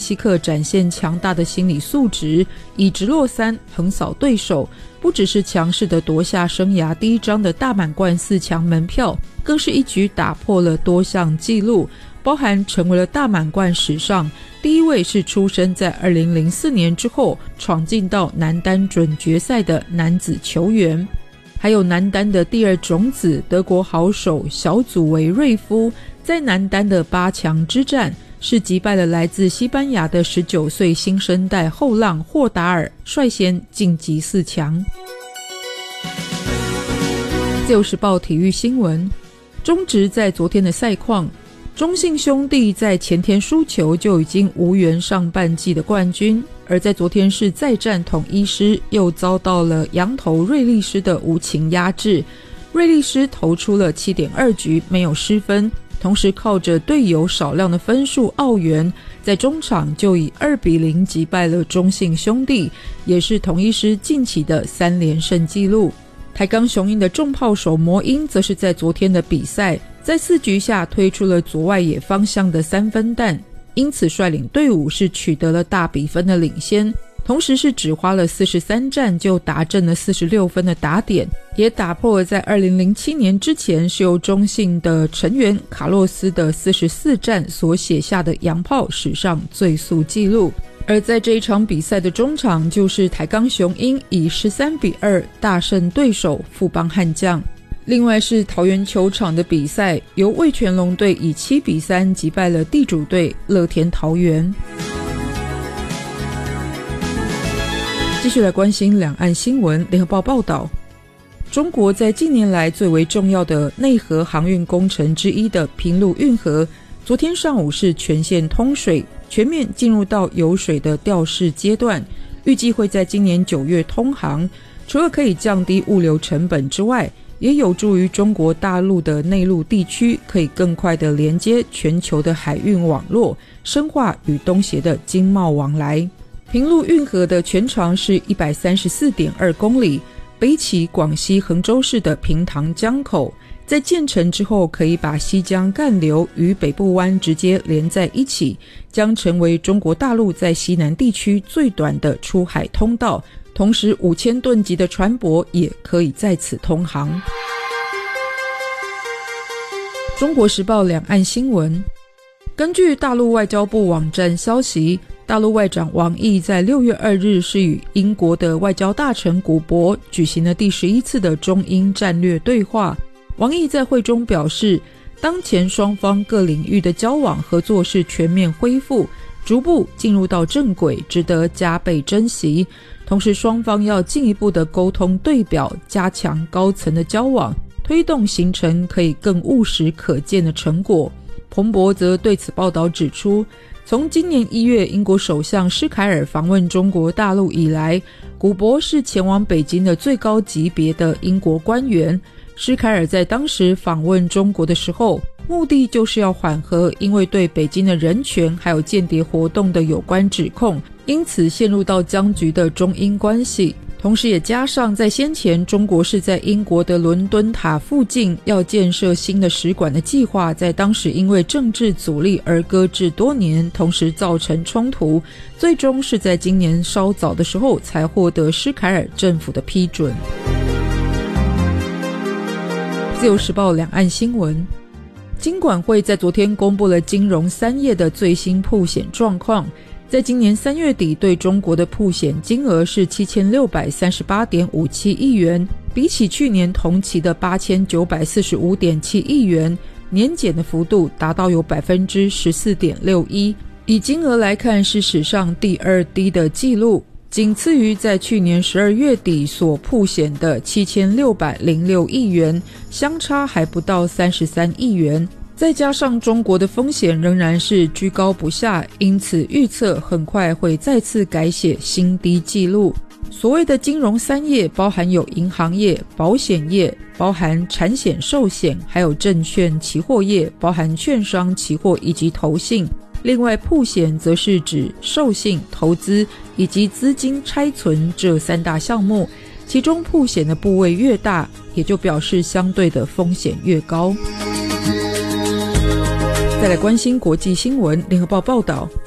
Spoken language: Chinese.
西克展现强大的心理素质，以直落三横扫对手，不只是强势的夺下生涯第一张的大满贯4强门票，更是一举打破了多项纪录，包含成为了大满贯史上第一位是出生在2004年之后闯进到男单准决赛的男子球员，还有男单的第二种子德国好手小祖维瑞夫，在男单的8强之战是击败了来自西班牙的19岁新生代后浪霍达尔，率先晋级4强。自由时报体育新闻，中职在昨天的赛况，中信兄弟在前天输球就已经无缘上半季的冠军，而在昨天是再战统一狮，又遭到了洋投瑞力狮的无情压制。瑞力狮投出了 7.2 局没有失分，同时靠着队友少量的分数澳援，在中场就以2-0击败了中信兄弟，也是统一狮近期的3连胜纪录。台钢雄鹰的重炮手魔鹰则是在昨天的比赛在4局下推出了左外野方向的3分弹，因此率领队伍是取得了大比分的领先，同时是只花了43战就达阵了46分的打点，也打破了在2007年之前是由中信的成员卡洛斯的44战所写下的洋炮史上最速纪录。而在这一场比赛的中场，就是台钢雄鹰以13-2大胜对手富邦悍将。另外是桃园球场的比赛，由味全龙队以7-3击败了地主队乐天桃园。继续来关心两岸新闻，联合报报道，中国在近年来最为重要的内河航运工程之一的平陆运河，昨天上午是全线通水，全面进入到有水的吊式阶段，预计会在今年9月通航。除了可以降低物流成本之外，也有助于中国大陆的内陆地区可以更快地连接全球的海运网络，深化与东协的经贸往来。平陆运河的全长是 134.2 公里，北起广西衡州市的平塘江口，在建成之后可以把西江干流与北部湾直接连在一起，将成为中国大陆在西南地区最短的出海通道，同时5000吨级的船舶也可以在此通航。中国时报两岸新闻，根据大陆外交部网站消息，大陆外长王毅在6月2日是与英国的外交大臣古博举行了第11次的中英战略对话。王毅在会中表示，当前双方各领域的交往合作是全面恢复，逐步进入到正轨，值得加倍珍惜。同时双方要进一步的沟通对表，加强高层的交往，推动形成可以更务实可见的成果。彭博则对此报道指出，从今年1月英国首相施凯尔访问中国大陆以来，古博是前往北京的最高级别的英国官员。施凯尔在当时访问中国的时候，目的就是要缓和因为对北京的人权还有间谍活动的有关指控，因此陷入到僵局的中英关系。同时也加上在先前中国是在英国的伦敦塔附近要建设新的使馆的计划，在当时因为政治阻力而搁置多年，同时造成冲突，最终是在今年稍早的时候才获得施凯尔政府的批准。自由时报两岸新闻，金管会在昨天公布了金融3业的最新曝险状况，在今年3月底对中国的曝险金额是 7638.57 亿元，比起去年同期的 8945.7 亿元，年减的幅度达到有 14.61%， 以金额来看是史上第2低的纪录，仅次于在去年12月底所曝险的7606亿元，相差还不到33亿元。再加上中国的风险仍然是居高不下，因此预测很快会再次改写新低纪录。所谓的金融3业包含有银行业、保险业，包含产险寿险，还有证券期货业，包含券商期货以及投信。另外曝险则是指授信、投资以及资金拆存这3大项目，其中曝险的部位越大，也就表示相对的风险越高。再来关心国际新闻，联合报报道，